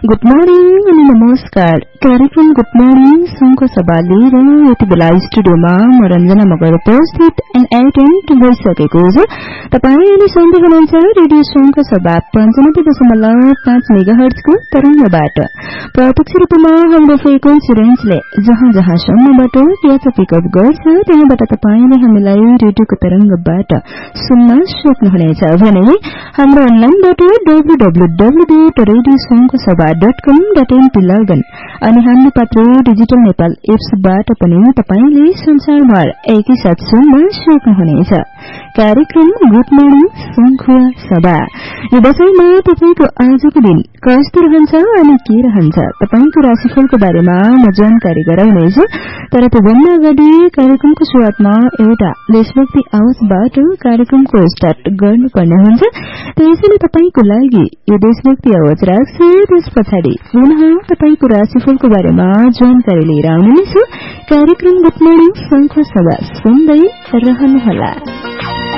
Good morning अनि नमस्कार। कार्यक्रम गुड मर्निङ संघको सभा लिएर यति बेला स्टुडियोमा म रञ्जना मगर उपस्थित एन्ड एटेन्ड भइसकेको छ। तपाईँ अहिले सुन्दै हुनुहुन्छ रेडियो संघको सभा 95.5 मेगाहर्जको तरङ्गबाट। प्रत्यक्ष रूपमा हाम्रो फ्रिक्वेन्सी रेन्जले जहाँ जहाँसम्मबाट यात्रा पिकअप गर्छ त्यहाँबाट तपाईँले हामीलाई रेडियोको तरङ्गबाट सुन्न सक्नुहुनेछ भने हाम्रो अनलाइनबाट www.radiosongkosabha.com.np लगइन अनि हाम्रो पात्रो डिजिटल नेपाल एप्सबाट पनि तपाईले संसारभर एकैसाथ सुन्न सक्नुहुनेछ। कार्यक्रम गुड मर्निङ संघको सभा। यो दशैंमा तपाईको आजको दिन कस्तो रहन्छ अनि के रहन्छ तपाईको राशिफलको बारेमा म जानकारी गराउनेछु। तर त्योभन्दा अगाडि कार्यक्रमको सुरुवातमा एउटा देशभक्ति आवाजबाट कार्यक्रमको स्टार्ट गर्नुपर्ने हुन्छ। त्यसैले तपाईको लागि यो देशभक्ति आवाज राख्छु। त्यस पछाडि पुनः तपाईको राशिफलको बारेमा जानकारी लिएर आउनेछु। कार्यक्रम गुड मर्निङ संघको सभा सुन्दै रहनुहोला।